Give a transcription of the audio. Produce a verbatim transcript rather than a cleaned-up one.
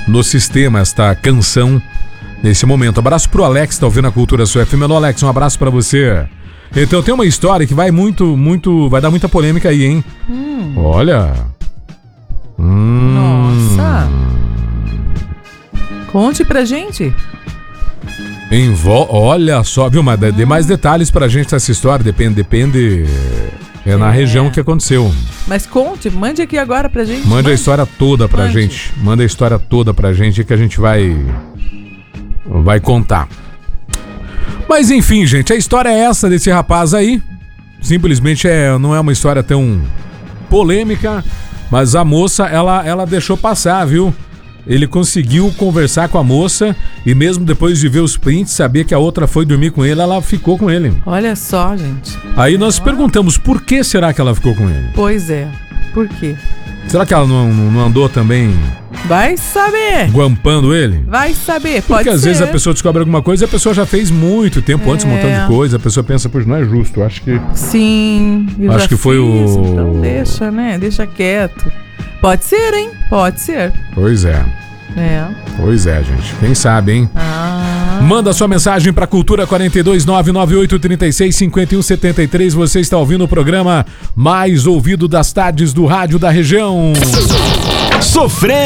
no sistema esta canção nesse momento. Abraço pro Alex, tá ouvindo a Cultura Sul F M. Alô, Alex, um abraço pra você. Então tem uma história que vai muito, muito, vai dar muita polêmica aí, hein? Hum. Olha. Hum. Nossa. Conte pra gente. Envol... Olha só, viu? Mas dê mais detalhes pra gente dessa história. Depende, depende. É na é. região que aconteceu. Mas conte, mande aqui agora pra gente. Mande, mande. a história toda pra mande. gente. Manda a história toda pra gente que a gente vai. Vai contar. Mas enfim, gente, a história é essa desse rapaz aí. Simplesmente é, não é uma história tão polêmica, mas a moça, ela, ela deixou passar, viu? Ele conseguiu conversar com a moça e mesmo depois de ver os prints, saber que a outra foi dormir com ele, ela ficou com ele. Olha só, gente. Aí nós ah. perguntamos, por que será que ela ficou com ele? Pois é, por quê? Será que ela não, não andou também... Vai saber. Guampando ele? Vai saber, pode Porque às ser. vezes a pessoa descobre alguma coisa e a pessoa já fez muito tempo é. antes um montão de coisa. A pessoa pensa, pois não é justo. Acho que... Sim, eu Acho já que foi fiz, o... Então deixa, né? Deixa quieto. Pode ser, hein? Pode ser. Pois é. É. Pois é, gente. Quem sabe, hein? Ah. Manda sua mensagem para Cultura quatro dois nove nove oito três seis cinco um sete três. Você está ouvindo o programa mais ouvido das tardes do rádio da região. Sofrendo.